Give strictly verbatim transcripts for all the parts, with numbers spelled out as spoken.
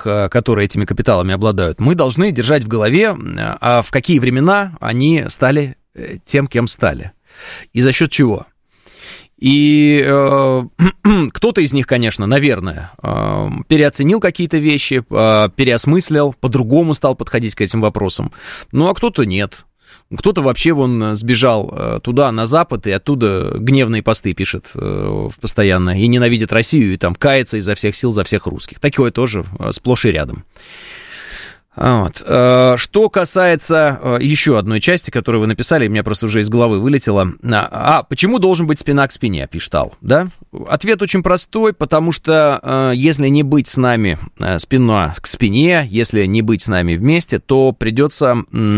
тех, которые этими капиталами обладают, мы должны держать в голове, а в какие времена они стали тем, кем стали. И за счет чего. И э, кто-то из них, конечно, наверное, э, переоценил какие-то вещи, э, переосмыслил, по-другому стал подходить к этим вопросам. Ну, а кто-то нет. Кто-то вообще вон сбежал э, туда, на Запад, и оттуда гневные посты пишет э, постоянно, и ненавидит Россию, и там кается изо всех сил за всех русских. Такое тоже э, сплошь и рядом. Вот. Что касается еще одной части, которую вы написали, у меня просто уже из головы вылетело. А почему должен быть спина к спине, пишет Ал, да? Ответ очень простой, потому что если не быть с нами спина к спине, если не быть с нами вместе, то придется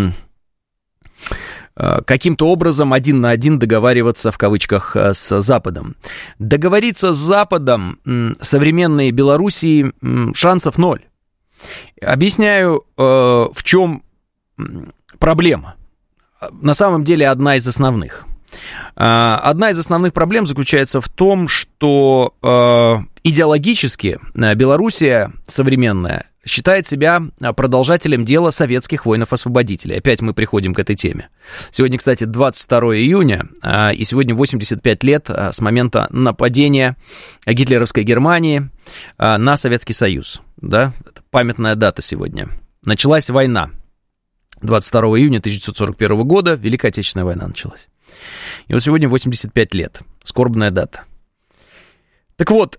каким-то образом один на один договариваться, в кавычках, с Западом. Договориться с Западом современной Белоруссии шансов ноль. Объясняю, э, в чем проблема. На самом деле, одна из основных. Э, одна из основных проблем заключается в том, что э, идеологически Белоруссия современная считает себя продолжателем дела советских воинов-освободителей. Опять мы приходим к этой теме. Сегодня, кстати, двадцать второе июня, э, и сегодня восемьдесят пять лет с момента нападения гитлеровской Германии э, на Советский Союз. Да? Памятная дата сегодня. Началась война. двадцать второго июня тысяча девятьсот сорок первого года Великая Отечественная война началась. И вот сегодня восемьдесят пять лет. Скорбная дата. Так вот,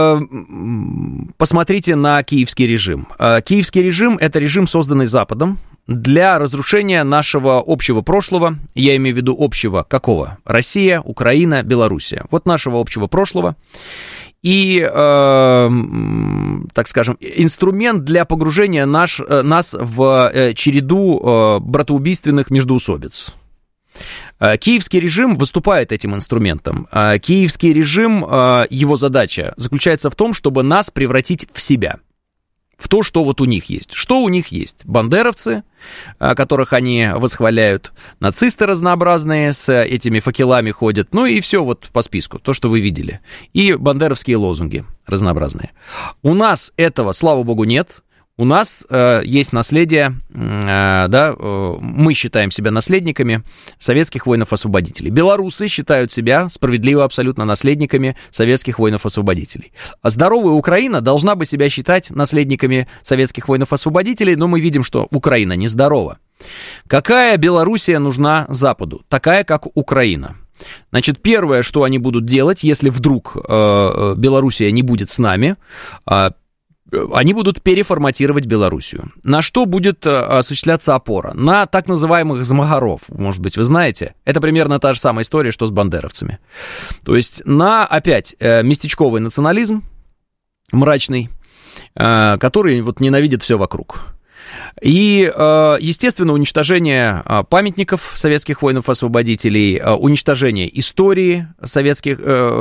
посмотрите на киевский режим. Киевский режим – это режим, созданный Западом для разрушения нашего общего прошлого. Я имею в виду общего какого? Россия, Украина, Белоруссия. Вот нашего общего прошлого. И, э, так скажем, инструмент для погружения наш, нас в череду э, братоубийственных междоусобиц. Киевский режим выступает этим инструментом. Киевский режим, его задача заключается в том, чтобы нас превратить в себя. В то, что вот у них есть. Что у них есть? Бандеровцы, которых они восхваляют, нацисты разнообразные с этими факелами ходят, ну и все вот по списку, то, что вы видели. И бандеровские лозунги разнообразные. У нас этого, слава богу, нет. У нас э, есть наследие, э, да, э, мы считаем себя наследниками советских воинов-освободителей. Белорусы считают себя справедливо абсолютно наследниками советских воинов-освободителей. А здоровая Украина должна бы себя считать наследниками советских воинов-освободителей, но мы видим, что Украина нездорова. Какая Белоруссия нужна Западу? Такая, как Украина. Значит, первое, что они будут делать, если вдруг э, Белоруссия не будет с нами, э, они будут переформатировать Белоруссию. На что будет осуществляться опора? На так называемых змагаров, может быть, вы знаете. Это примерно та же самая история, что с бандеровцами. То есть на, опять, местечковый национализм, мрачный, который вот ненавидит все вокруг. И, естественно, уничтожение памятников советских воинов-освободителей, уничтожение истории советских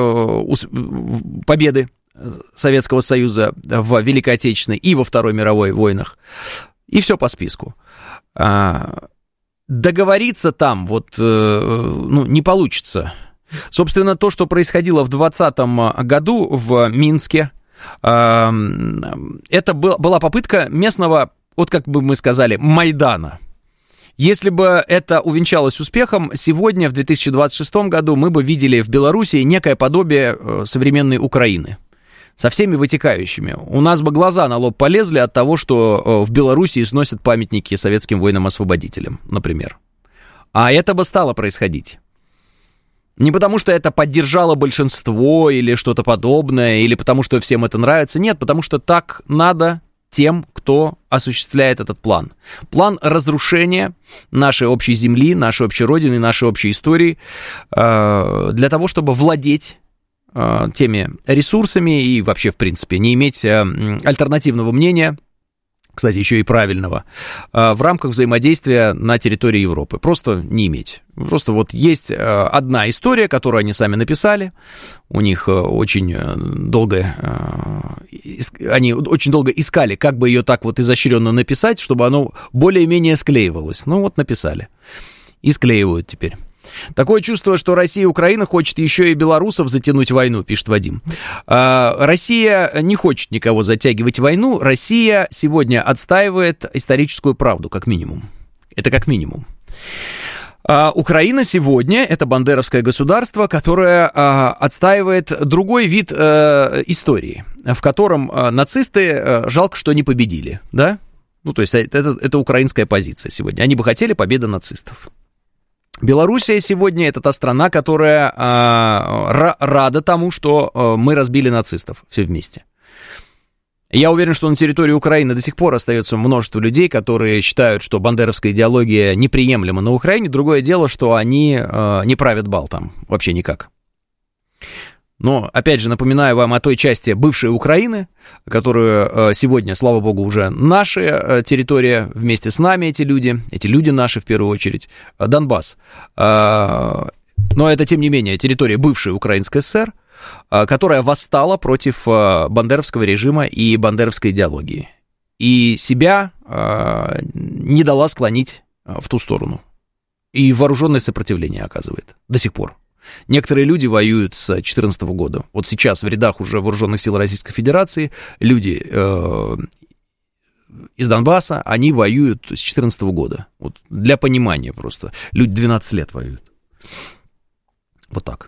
победы Советского Союза в Великой Отечественной и во Второй мировой войнах. И все по списку. Договориться там вот, ну, не получится. Собственно, то, что происходило в двадцатом году в Минске, это была попытка местного, вот как бы мы сказали, Майдана. Если бы это увенчалось успехом, сегодня, в две тысячи двадцать шестом году, мы бы видели в Белоруссии некое подобие современной Украины. Со всеми вытекающими. У нас бы глаза на лоб полезли от того, что в Белоруссии сносят памятники советским воинам-освободителям, например. А это бы стало происходить. Не потому, что это поддержало большинство или что-то подобное, или потому, что всем это нравится. Нет, потому что так надо тем, кто осуществляет этот план. План разрушения нашей общей земли, нашей общей родины, нашей общей истории, для того, чтобы владеть теми ресурсами и вообще, в принципе, не иметь альтернативного мнения, кстати, еще и правильного, в рамках взаимодействия на территории Европы. Просто не иметь. Просто вот есть одна история, которую они сами написали. У них очень долго, они очень долго искали, как бы ее так вот изощренно написать, чтобы оно более-менее склеивалось. Ну вот написали. И склеивают теперь. Такое чувство, что Россия и Украина хочет еще и белорусов затянуть в войну, пишет Вадим. Россия не хочет никого затягивать в войну. Россия сегодня отстаивает историческую правду, как минимум. Это как минимум. Украина сегодня — это бандеровское государство, которое отстаивает другой вид истории, в котором нацисты жалко, что не победили, да? Ну, то есть это, это украинская позиция сегодня. Они бы хотели победы нацистов. Белоруссия сегодня — это та страна, которая а, рада тому, что а, мы разбили нацистов все вместе. Я уверен, что на территории Украины до сих пор остается множество людей, которые считают, что бандеровская идеология неприемлема на Украине. Другое дело, что они а, не правят бал там вообще никак. Но, опять же, напоминаю вам о той части бывшей Украины, которую сегодня, слава богу, уже наша территория, вместе с нами эти люди, эти люди наши в первую очередь, Донбасс. Но это, тем не менее, территория бывшей Украинской ССР, которая восстала против бандеровского режима и бандеровской идеологии. И себя не дала склонить в ту сторону. И вооруженное сопротивление оказывает до сих пор. Некоторые люди воюют с две тысячи четырнадцатого года. Вот сейчас в рядах уже вооруженных сил Российской Федерации люди э, из Донбасса, они воюют с две тысячи четырнадцатого года. Вот для понимания просто. Люди двенадцать лет воюют. Вот так.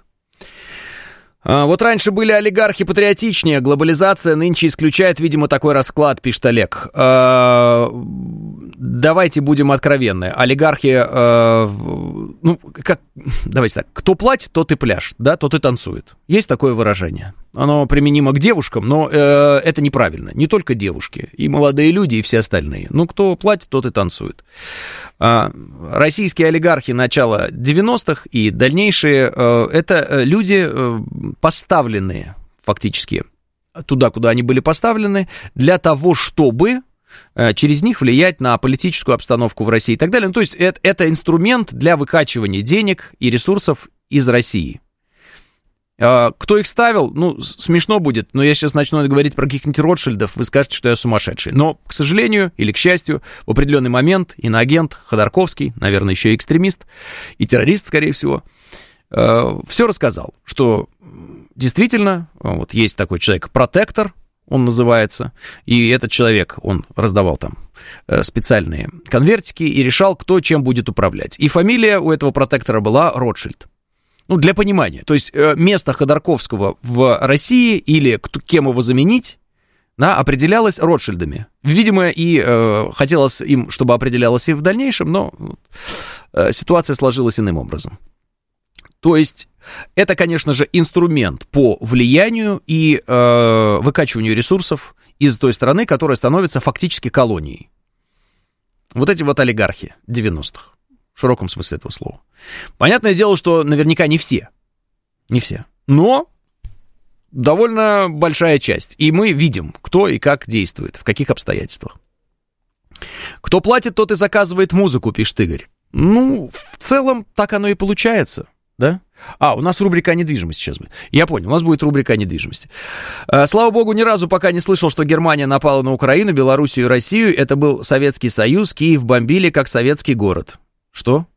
А, вот раньше были олигархи патриотичнее. Глобализация нынче исключает, видимо, такой расклад, пишет Олег. А, давайте будем откровенны. Олигархи, э, ну, как, давайте так, кто платит, тот и пляж, да, тот и танцует. Есть такое выражение. Оно применимо к девушкам, но э, это неправильно. Не только девушки, и молодые люди, и все остальные. Ну, кто платит, тот и танцует. А, российские олигархи начала девяностых и дальнейшие, э, это люди, э, поставленные фактически туда, куда они были поставлены, для того, чтобы через них влиять на политическую обстановку в России и так далее. Ну, то есть это, это инструмент для выкачивания денег и ресурсов из России. Кто их ставил? Ну, смешно будет, но я сейчас начну говорить про каких-нибудь Ротшильдов, вы скажете, что я сумасшедший. Но, к сожалению или к счастью, в определенный момент иноагент Ходорковский, наверное, еще и экстремист, и террорист, скорее всего, все рассказал, что действительно вот есть такой человек, протектор, он называется, и этот человек, он раздавал там специальные конвертики и решал, кто чем будет управлять. И фамилия у этого протектора была Ротшильд. Ну, для понимания. То есть место Ходорковского в России или кем его заменить, да, определялось Ротшильдами. Видимо, и э, хотелось им, чтобы определялось и в дальнейшем, но э, ситуация сложилась иным образом. То есть это, конечно же, инструмент по влиянию и э, выкачиванию ресурсов из той страны, которая становится фактически колонией. Вот эти вот олигархи девяностых, в широком смысле этого слова. Понятное дело, что наверняка не все, не все, но довольно большая часть. И мы видим, кто и как действует, в каких обстоятельствах. Кто платит, тот и заказывает музыку, пишет Игорь. Ну, в целом, так оно и получается. Да? А, у нас рубрика о недвижимости сейчас будет. Я понял, у нас будет рубрика о недвижимости. Слава богу, ни разу пока не слышал, что Германия напала на Украину, Белоруссию и Россию. Это был Советский Союз, Киев бомбили как советский город. Что?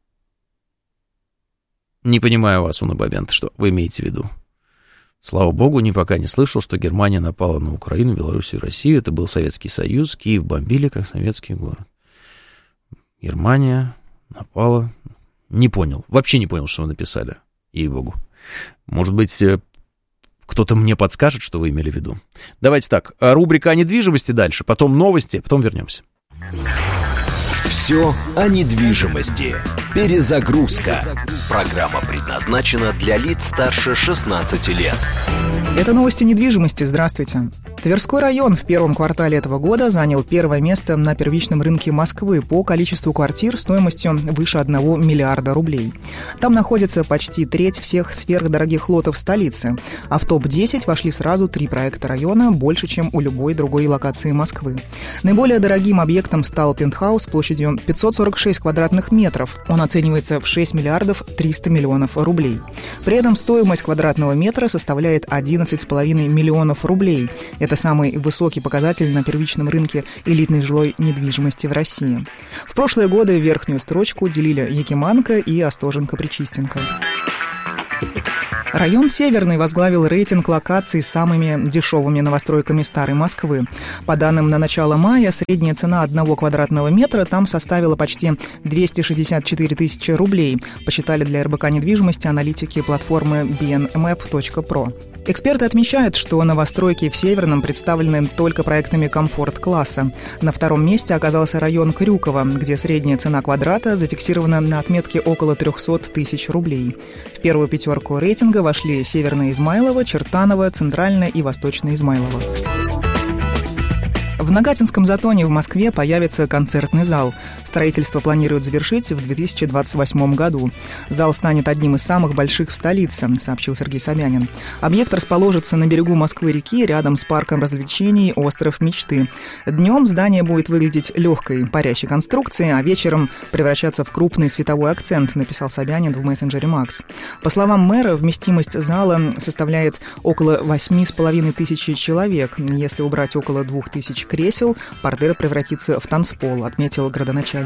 Не понимаю вас, Унабабент, что вы имеете в виду? Слава богу, ни пока не слышал, что Германия напала на Украину, Белоруссию и Россию. Это был Советский Союз, Киев бомбили как советский город. Германия напала... Не понял, вообще не понял, что вы написали, ей-богу. Может быть, кто-то мне подскажет, что вы имели в виду. Давайте так, рубрика о недвижимости дальше, потом новости, потом вернемся. Все о недвижимости. Перезагрузка. Программа предназначена для лиц старше шестнадцати лет. Это новости недвижимости. Здравствуйте. Тверской район в первом квартале этого года занял первое место на первичном рынке Москвы по количеству квартир стоимостью выше одного миллиарда рублей. Там находится почти треть всех сверхдорогих лотов столицы, а в топ десять вошли сразу три проекта района, больше, чем у любой другой локации Москвы. Наиболее дорогим объектом стал пентхаус площадью площадью пятьсот сорок шесть квадратных метров. Он оценивается в шесть миллиардов триста миллионов рублей. При этом стоимость квадратного метра составляет одиннадцать с половиной миллионов рублей. Это самый высокий показатель на первичном рынке элитной жилой недвижимости в России. В прошлые годы верхнюю строчку делили Якиманка и Остоженко-Причистенко. Район Северный возглавил рейтинг локаций с самыми дешевыми новостройками старой Москвы. По данным на начало мая, средняя цена одного квадратного метра там составила почти двести шестьдесят четыре тысячи рублей, посчитали для эр бэ ка недвижимости аналитики платформы би эн мэп точка про. Эксперты отмечают, что новостройки в Северном представлены только проектами комфорт-класса. На втором месте оказался район Крюково, где средняя цена квадрата зафиксирована на отметке около триста тысяч рублей. В первую пятерку рейтинга вошли Северное Измайлово, Чертаново, Центральное и Восточное Измайлово. В Нагатинском затоне в Москве появится концертный зал. Строительство планируют завершить в две тысячи двадцать восьмом году. Зал станет одним из самых больших в столице, сообщил Сергей Собянин. Объект расположится на берегу Москвы-реки, рядом с парком развлечений «Остров мечты». Днем здание будет выглядеть легкой, парящей конструкцией, а вечером превращаться в крупный световой акцент, написал Собянин в мессенджере Макс. По словам мэра, вместимость зала составляет около восемь с половиной тысяч человек. Если убрать около двух тысяч кресел, партерр превратится в танцпол, отметил градоначальник.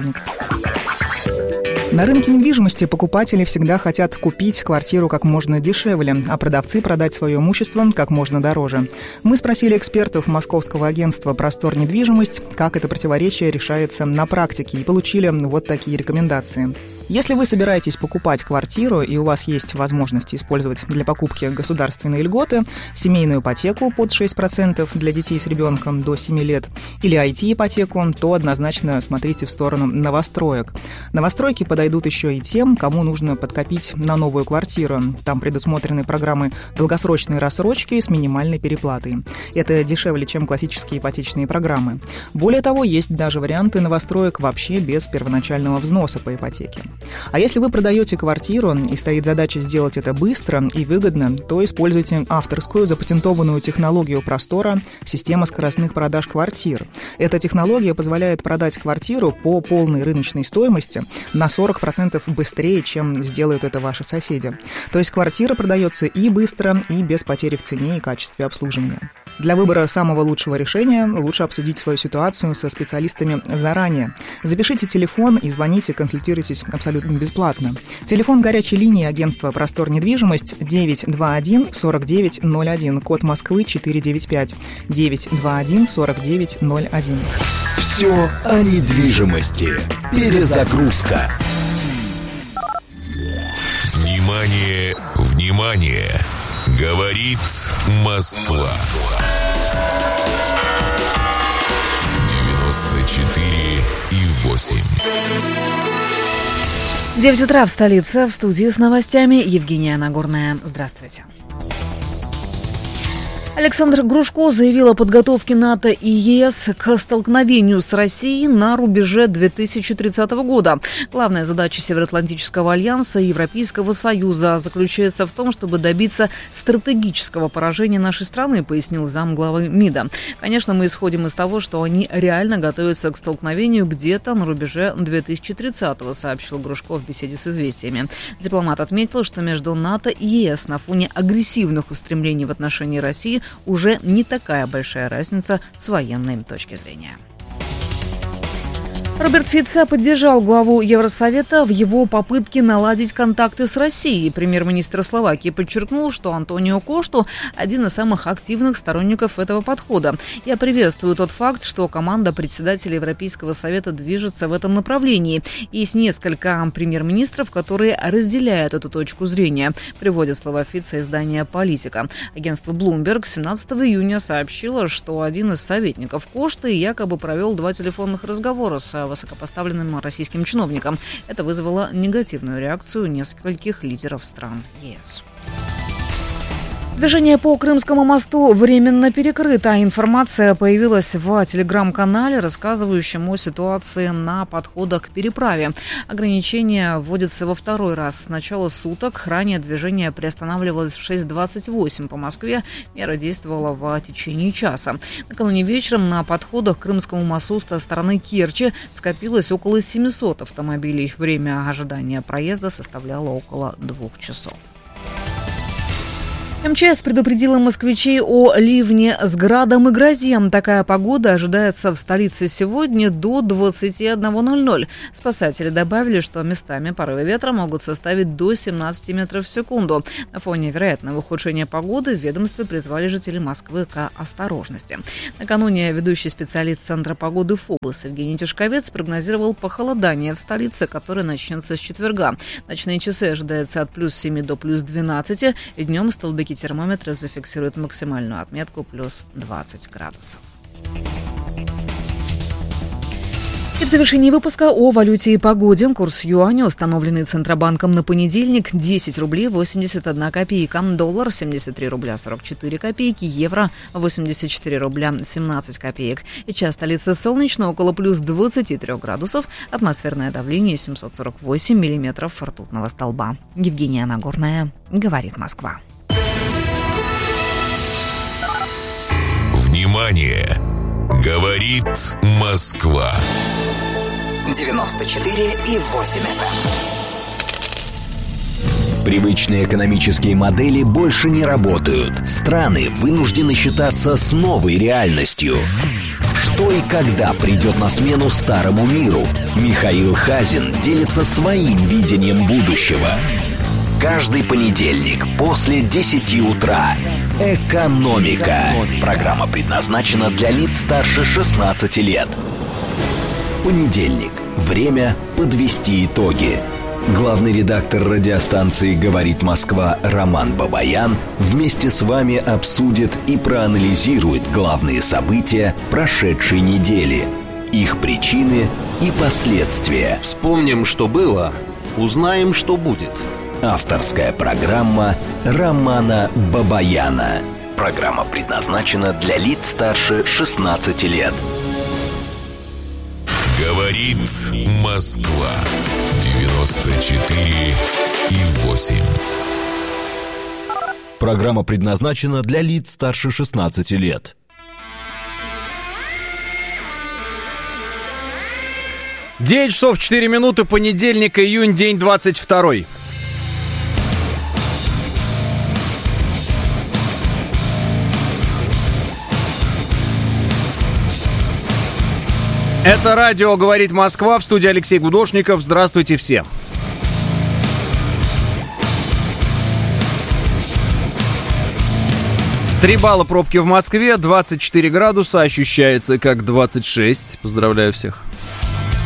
На рынке недвижимости покупатели всегда хотят купить квартиру как можно дешевле, а продавцы продать свое имущество как можно дороже. Мы спросили экспертов московского агентства «Простор недвижимость», как это противоречие решается на практике, и получили вот такие рекомендации. Если вы собираетесь покупать квартиру и у вас есть возможность использовать для покупки государственные льготы, семейную ипотеку под шесть процентов для детей с ребенком до семи лет или ай ти-ипотеку, то однозначно смотрите в сторону новостроек. Новостройки подойдут еще и тем, кому нужно подкопить на новую квартиру. Там предусмотрены программы долгосрочной рассрочки с минимальной переплатой. Это дешевле, чем классические ипотечные программы. Более того, есть даже варианты новостроек вообще без первоначального взноса по ипотеке. А если вы продаете квартиру и стоит задача сделать это быстро и выгодно, то используйте авторскую запатентованную технологию Простора «Система скоростных продаж квартир». Эта технология позволяет продать квартиру по полной рыночной стоимости на сорок процентов быстрее, чем сделают это ваши соседи. То есть квартира продается и быстро, и без потери в цене и качестве обслуживания. Для выбора самого лучшего решения лучше обсудить свою ситуацию со специалистами заранее. Запишите телефон и звоните, консультируйтесь абсолютно бесплатно. Телефон горячей линии агентства «Простор недвижимость» девять два один сорок девять ноль один, код Москвы четыреста девяносто пять, девять два один сорок девять ноль один. Все о недвижимости. Перезагрузка. Внимание, внимание! Говорит Москва. девяносто четыре и восемь. девять утра в столице. В студии с новостями Евгения Нагорная. Здравствуйте. Александр Грушко заявил о подготовке НАТО и е эс к столкновению с Россией на рубеже две тысячи тридцатого года. Главная задача Североатлантического альянса и Европейского союза заключается в том, чтобы добиться стратегического поражения нашей страны, пояснил замглавы МИДа. Конечно, мы исходим из того, что они реально готовятся к столкновению где-то на рубеже две тысячи тридцатого, сообщил Грушко в беседе с «Известиями». Дипломат отметил, что между НАТО и е эс на фоне агрессивных устремлений в отношении России уже не такая большая разница с военной точки зрения. Роберт Фицо поддержал главу Евросовета в его попытке наладить контакты с Россией. Премьер-министр Словакии подчеркнул, что Антонио Кошту – один из самых активных сторонников этого подхода. Я приветствую тот факт, что команда председателя Европейского совета движется в этом направлении. Есть несколько премьер-министров, которые разделяют эту точку зрения, приводит слова Фицо издание «Политика». Агентство Bloomberg семнадцатого июня сообщило, что один из советников Кошты якобы провел два телефонных разговора с высокопоставленным российским чиновником. Это вызвало негативную реакцию нескольких лидеров стран е эс. Движение по Крымскому мосту временно перекрыто. Информация появилась в телеграм-канале, рассказывающем о ситуации на подходах к переправе. Ограничения вводятся во второй раз с начала суток. Ранее движение приостанавливалось в шесть двадцать восемь по Москве. Мера действовала в течение часа. Накануне вечером на подходах к Крымскому мосту со стороны Керчи скопилось около семисот автомобилей. Время ожидания проезда составляло около двух часов. МЧС предупредила москвичей о ливне с градом и грозе. Такая погода ожидается в столице сегодня до двадцати одного ноль-ноль. Спасатели добавили, что местами порывы ветра могут составить до семнадцати метров в секунду. На фоне вероятного ухудшения погоды в ведомстве призвали жителей Москвы к осторожности. Накануне ведущий специалист Центра погоды ФОБОС Евгений Тишковец прогнозировал похолодание в столице, которое начнется с четверга. Ночные часы ожидаются от плюс семи до плюс двенадцати. И днем столбики термометров зафиксируют максимальную отметку плюс двадцать градусов. И в завершении выпуска о валюте и погоде. Курс юаня, установленный Центробанком на понедельник, десять рублей восемьдесят одна копейка. Доллар семьдесят три рубля сорок четыре копейки. Евро восемьдесят четыре рубля семнадцать копеек. И час столицы солнечно, около плюс двадцати трёх градусов. Атмосферное давление семьсот сорок восемь миллиметров ртутного столба. Евгения Нагорная, говорит Москва. Внимание! Говорит Москва. девяносто четыре и восемь эф эм. Привычные экономические модели больше не работают. Страны вынуждены считаться с новой реальностью. Что и когда придет на смену старому миру? Михаил Хазин делится своим видением будущего. Каждый понедельник после десяти утра. «Экономика». Программа предназначена для лиц старше шестнадцати лет. Понедельник. Время подвести итоги. Главный редактор радиостанции «Говорит Москва» Роман Бабаян вместе с вами обсудит и проанализирует главные события прошедшей недели, их причины и последствия. Вспомним, что было, узнаем, что будет. Авторская программа Романа Бабаяна. Программа предназначена для лиц старше шестнадцати лет. Говорит Москва. девяносто четыре и восемь. Программа предназначена для лиц старше шестнадцати лет. девять часов четыре минуты, понедельник, июнь, день двадцать второй. Это радио «Говорит Москва», в студии Алексей Гудошников. Здравствуйте всем. Три балла пробки в Москве, двадцать четыре градуса, ощущается как двадцать шесть. Поздравляю всех.